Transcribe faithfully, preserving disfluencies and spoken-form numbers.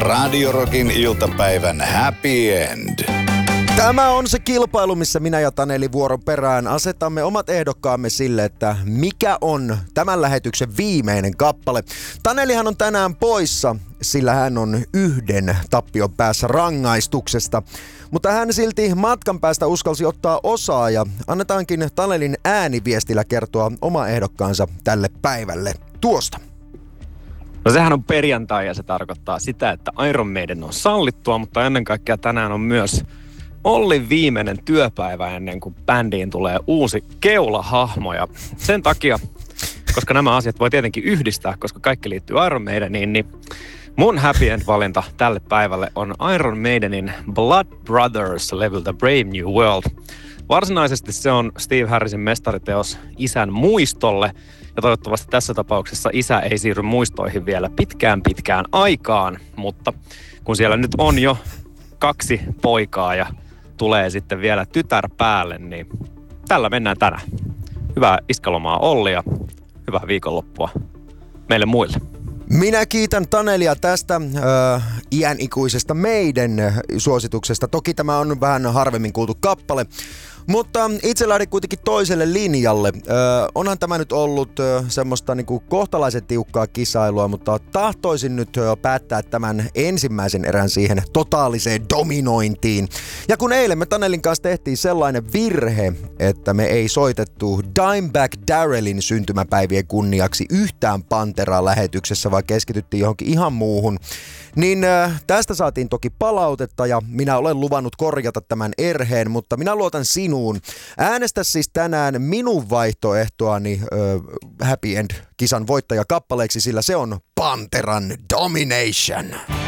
Radio Rockin iltapäivän happy end. Tämä on se kilpailu, missä minä ja Taneli vuoron perään asetamme omat ehdokkaamme sille, että mikä on tämän lähetyksen viimeinen kappale. Tanelihan on tänään poissa, sillä hän on yhden tappion päässä rangaistuksesta. Mutta hän silti matkan päästä uskalsi ottaa osaa ja annetaankin Tanelin ääniviestillä kertoa oma ehdokkaansa tälle päivälle tuosta. No sehän on perjantai ja se tarkoittaa sitä, että Iron Maiden on sallittua, mutta ennen kaikkea tänään on myös Ollin viimeinen työpäivä ennen kuin bändiin tulee uusi keulahahmo. Ja sen takia, koska nämä asiat voi tietenkin yhdistää, koska kaikki liittyy Iron Maideniin, niin mun happy end-valinta tälle päivälle on Iron Maidenin Blood Brothers-levyltä Brave New World. Varsinaisesti se on Steve Harrisin mestariteos isän muistolle, ja toivottavasti tässä tapauksessa isä ei siirry muistoihin vielä pitkään pitkään aikaan, mutta kun siellä nyt on jo kaksi poikaa ja tulee sitten vielä tytär päälle, niin tällä mennään tänään. Hyvää iskalomaa Olli ja hyvää viikonloppua meille muille. Minä kiitän Tanelia tästä äh, iänikuisesta meidän suosituksesta. Toki tämä on vähän harvemmin kuultu kappale, mutta itse lähdin kuitenkin toiselle linjalle. Ö, onhan tämä nyt ollut ö, semmoista niinku kohtalaisen tiukkaa kisailua, mutta tahtoisin nyt ö, päättää tämän ensimmäisen erän siihen totaaliseen dominointiin. Ja kun eilen me Tanelin kanssa tehtiin sellainen virhe, että me ei soitettu Dimebag Darrellin syntymäpäivien kunniaksi yhtään Panteraa lähetyksessä, vaan keskityttiin johonkin ihan muuhun, niin äh, tästä saatiin toki palautetta ja minä olen luvannut korjata tämän erheen, mutta minä luotan sinuun. Äänestä siis tänään minun vaihtoehtoani äh, Happy End-kisan voittajakappaleeksi, sillä se on Panteran Domination.